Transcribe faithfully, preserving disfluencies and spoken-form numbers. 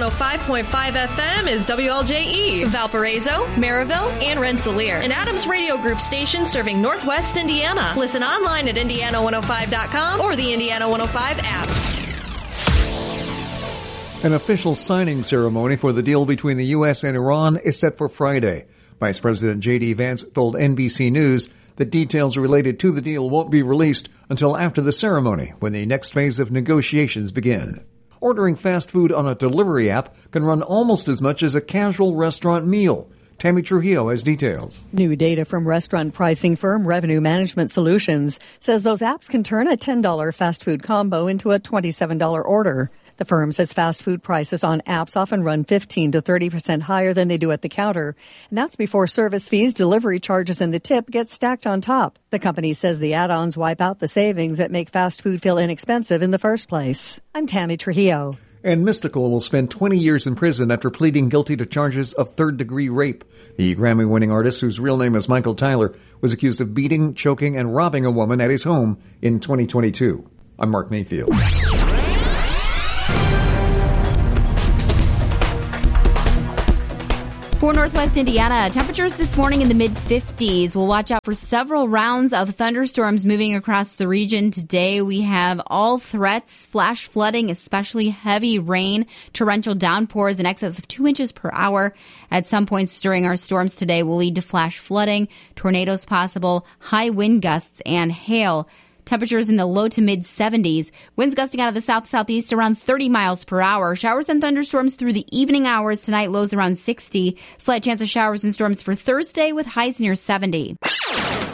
oh five point five F M is W L J E, Valparaiso, Maryville, and Rensselaer, an Adams Radio Group station serving Northwest Indiana. Listen online at Indiana one oh five dot com or the Indiana one oh five app. An official signing ceremony for the deal between the U S and Iran is set for Friday. Vice President J D. Vance told N B C News that details related to the deal won't be released until after the ceremony, when the next phase of negotiations begin. Ordering fast food on a delivery app can run almost as much as a casual restaurant meal. Tammy Trujillo has details. New data from restaurant pricing firm Revenue Management Solutions says those apps can turn a ten dollars fast food combo into a twenty-seven dollars order. The firm says fast food prices on apps often run fifteen to thirty percent higher than they do at the counter. And that's before service fees, delivery charges, and the tip get stacked on top. The company says the add-ons wipe out the savings that make fast food feel inexpensive in the first place. I'm Tammy Trujillo. And Mystical will spend twenty years in prison after pleading guilty to charges of third-degree rape. The Grammy-winning artist, whose real name is Michael Tyler, was accused of beating, choking, and robbing a woman at his home in twenty twenty-two. I'm Mark Mayfield. For Northwest Indiana, temperatures this morning in the mid-fifties. We'll watch out for several rounds of thunderstorms moving across the region today. We have all threats, flash flooding, especially heavy rain, torrential downpours in excess of two inches per hour. At some points during our storms today will lead to flash flooding, tornadoes possible, high wind gusts, and hail. Temperatures in the low to mid-seventies. Winds gusting out of the south-southeast around thirty miles per hour. Showers and thunderstorms through the evening hours tonight, lows around sixty. Slight chance of showers and storms for Thursday with highs near seventy.